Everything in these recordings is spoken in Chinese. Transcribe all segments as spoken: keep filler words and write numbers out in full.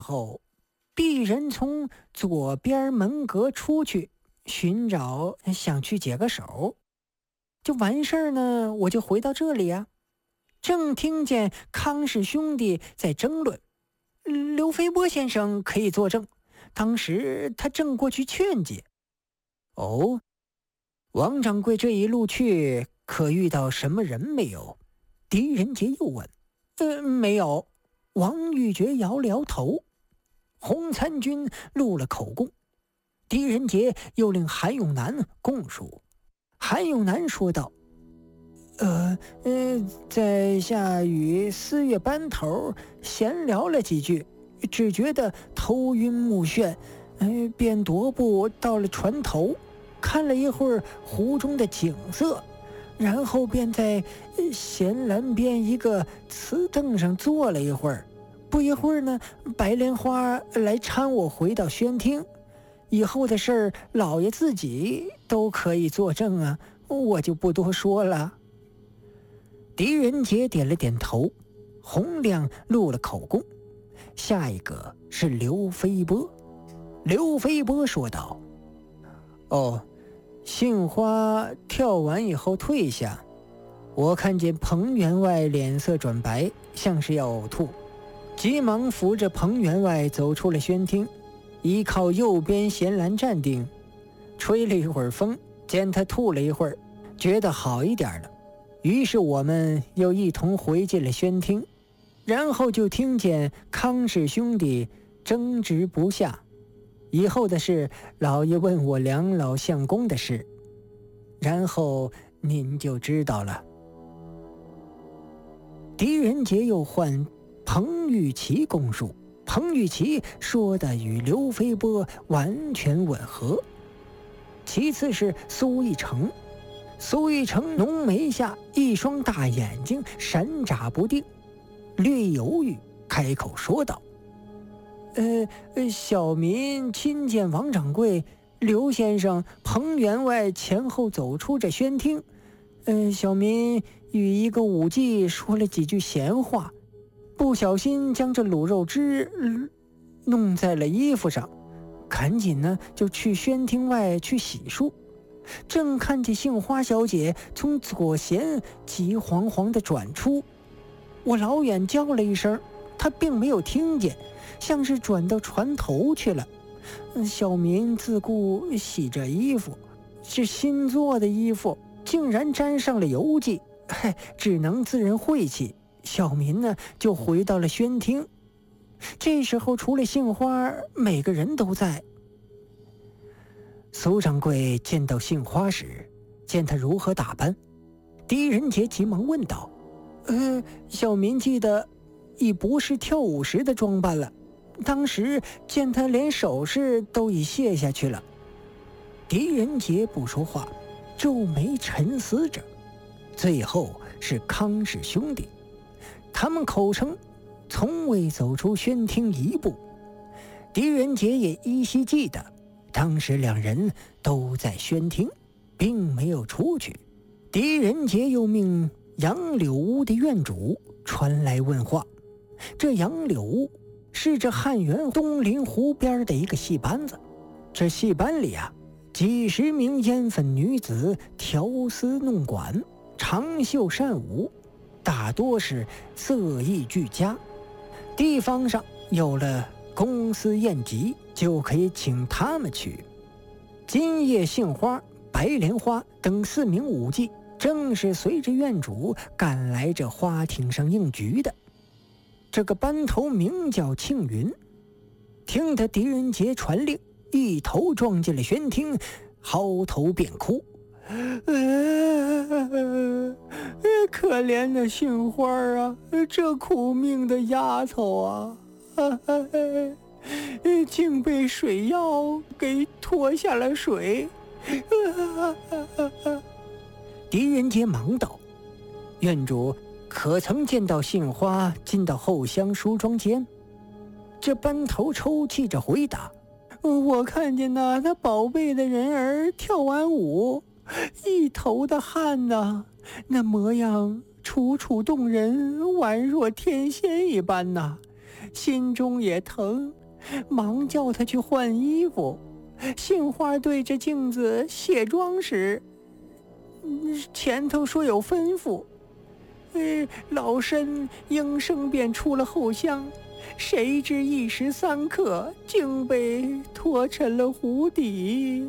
后，鄙人从左边门阁出去，寻找想去解个手，就完事儿呢，我就回到这里呀、啊。正听见康氏兄弟在争论，刘飞波先生可以作证，当时他正过去劝解。哦，王掌柜这一路去，可遇到什么人没有？狄仁杰又问。呃，没有。王玉珏摇了摇头。洪参军录了口供，狄仁杰又令韩永南供述。韩永南说道：呃呃，在下与四月班头闲聊了几句，只觉得头晕目眩，呃，便踱步到了船头，看了一会儿湖中的景色，然后便在闲栏边一个瓷凳上坐了一会儿。不一会儿呢，白莲花来搀我回到宣厅，以后的事儿老爷自己都可以作证啊，我就不多说了。狄仁杰点了点头，洪亮录了口供。下一个是刘飞波。刘飞波说道：哦，杏花跳完以后退下，我看见彭员外脸色转白，像是要呕吐，急忙扶着彭员外走出了宣厅，依靠右边闲栏站定，吹了一会儿风，见他吐了一会儿，觉得好一点了，于是我们又一同回进了宣厅，然后就听见康氏兄弟争执不下。以后的事，老爷问我两老相公的事，然后您就知道了。狄仁杰又唤彭玉琪供述，彭玉琪说的与刘飞波完全吻合。其次是苏一成，苏一成浓眉下一双大眼睛闪眨不定，略犹豫，开口说道：呃，小民亲见王掌柜、刘先生、彭员外前后走出这宣厅，呃，小民与一个武妓说了几句闲话，不小心将这卤肉汁、呃、弄在了衣服上，赶紧呢就去宣厅外去洗漱，正看见杏花小姐从左弦急惶惶地转出，我老远叫了一声，她并没有听见，像是转到船头去了。小民自顾洗着衣服，是新做的衣服，竟然沾上了油迹，嘿，只能自认晦气。小民呢就回到了宣厅。这时候除了杏花，每个人都在。苏掌柜见到杏花时，见她如何打扮，狄仁杰急忙问道：呃，小民记得已不是跳舞时的装扮了，当时见他连首饰都已卸下去了。狄仁杰不说话，皱眉沉思着。最后是康氏兄弟，他们口称从未走出宣厅一步。狄仁杰也依稀记得，当时两人都在宣厅，并没有出去。狄仁杰又命杨柳屋的院主传来问话。这杨柳屋是这汉源东临湖边的一个戏班子，这戏班里啊，几十名烟粉女子调丝弄管，长袖善舞，大多是色艺俱佳。地方上有了公司宴集，就可以请他们去。今夜杏花、白莲花等四名舞妓，正是随着院主赶来这花厅上应局的。这个班头名叫庆云，听得狄仁杰传令，一头撞进了宣厅，嚎啕便哭。呃、可怜的杏花啊，这苦命的丫头啊，呃、竟被水妖给拖下了水。呃、狄仁杰忙道：院主可曾见到杏花进到后厢梳妆间？这班头抽泣着回答：我看见那他宝贝的人儿跳完舞，一头的汗呐，那模样楚楚动人，宛若天仙一般呐。 心中也疼，忙叫他去换衣服。杏花对着镜子卸妆时，前头说有吩咐，呃，老身应声便出了后厢，谁知一时三刻竟被拖沉了湖底。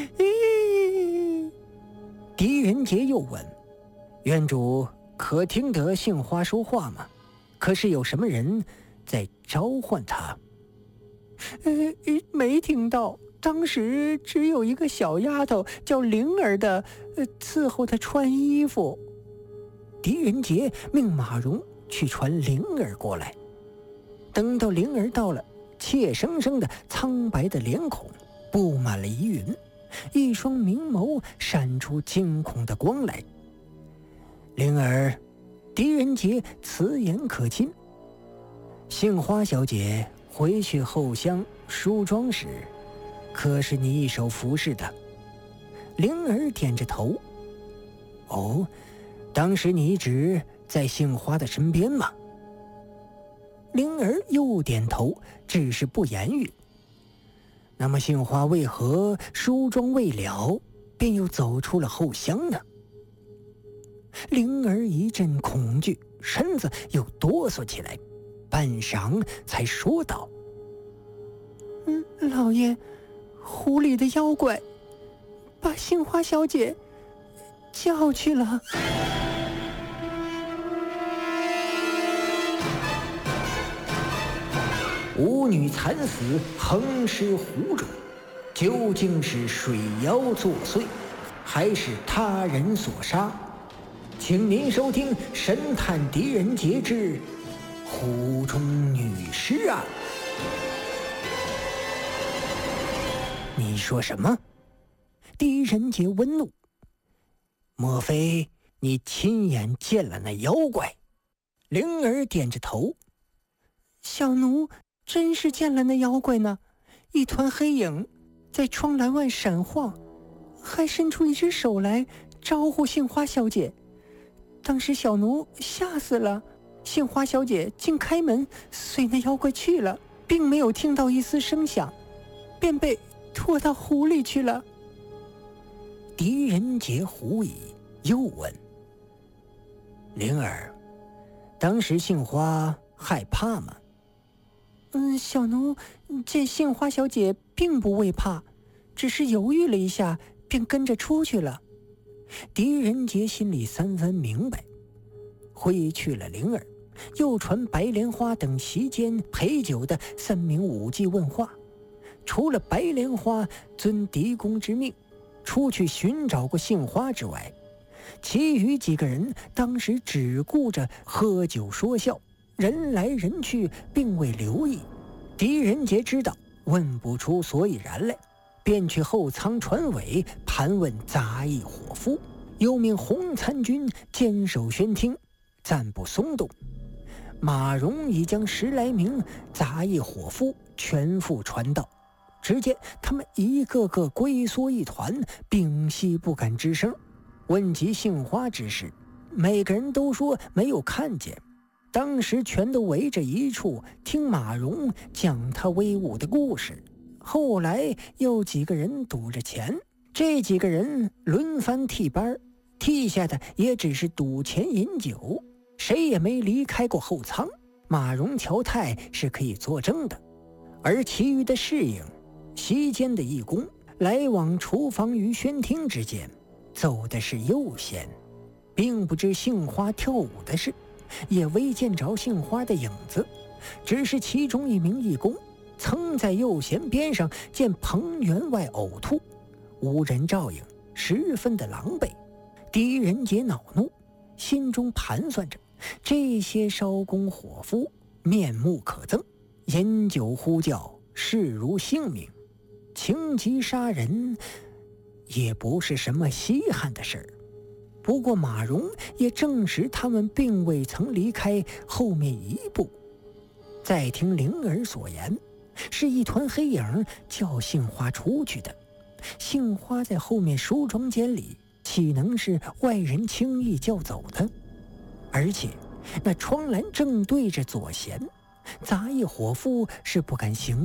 狄仁杰又问：院主可听得杏花说话吗？可是有什么人在召唤他？呃，没听到，当时只有一个小丫头叫灵儿的，呃，伺候她穿衣服。狄仁杰命马蓉去传灵儿过来。等到灵儿到了，怯生生的苍白的脸孔布满了疑云，一双明眸闪出惊恐的光来。灵儿，狄仁杰此言可亲。杏花小姐回去后厢梳妆时，可是你一手服侍的？灵儿点着头。哦，当时你一直在杏花的身边吗？灵儿又点头，只是不言语。那么杏花为何梳妆未了，便又走出了后厢呢？灵儿一阵恐惧，身子又哆嗦起来，半晌才说道：嗯，老爷，湖里的妖怪把杏花小姐叫去了。舞女惨死，横尸湖中，究竟是水妖作祟，还是他人所杀？请您收听《神探狄仁杰之湖中女尸案》。你说什么？狄仁杰温怒。莫非你亲眼见了那妖怪？灵儿点着头。小奴真是见了那妖怪呢，一团黑影在窗栏外闪晃，还伸出一只手来招呼杏花小姐。当时小奴吓死了，杏花小姐竟开门随那妖怪去了，并没有听到一丝声响，便被拖到湖里去了。狄仁杰狐疑，又问：灵儿，当时杏花害怕吗？嗯，小奴见杏花小姐并不畏怕，只是犹豫了一下，便跟着出去了。狄仁杰心里三分明白，挥去了灵儿，又传白莲花等席间陪酒的三名武技问话。除了白莲花遵狄公之命出去寻找过杏花之外，其余几个人当时只顾着喝酒说笑，人来人去，并未留意。狄仁杰知道问不出所以然来，便去后舱船尾盘问杂役伙夫，又命红参军坚守宣厅，暂不松动。马蓉已将十来名杂役伙夫全副传到，只见他们一个个龟缩一团，屏息不敢吱声。问及杏花之事，每个人都说没有看见，当时全都围着一处听马蓉讲他威武的故事。后来又几个人赌着钱，这几个人轮番替班，替下的也只是赌钱饮酒，谁也没离开过后舱。马蓉乔太是可以作证的，而其余的侍应、席间的义工，来往厨房与宣厅之间，走的是右弦，并不知杏花跳舞的事，也未见着杏花的影子，只是其中一名义工曾在右弦边上见彭员外呕吐，无人照应，十分的狼狈。狄仁杰恼怒，心中盘算着，这些烧工伙夫面目可憎，饮酒呼叫，视如性命，情急杀人也不是什么稀罕的事儿。不过马蓉也证实他们并未曾离开后面一步。再听灵儿所言，是一团黑影叫杏花出去的，杏花在后面梳妆间里，岂能是外人轻易叫走的？而且那窗栏正对着左弦， 杂役伙夫是不敢行